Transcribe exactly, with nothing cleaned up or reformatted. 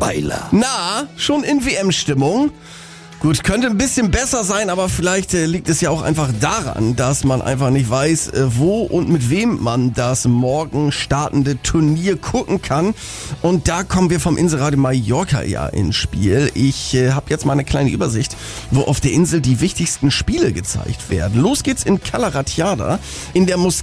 Weiler. Na, schon in W M-Stimmung? Gut, könnte ein bisschen besser sein, aber vielleicht äh, liegt es ja auch einfach daran, dass man einfach nicht weiß, äh, wo und mit wem man das morgen startende Turnier gucken kann. Und da kommen wir vom Inselradio Mallorca ja ins Spiel. Ich äh, habe jetzt mal eine kleine Übersicht, wo auf der Insel die wichtigsten Spiele gezeigt werden. Los geht's in Cala Ratjada. In der Mus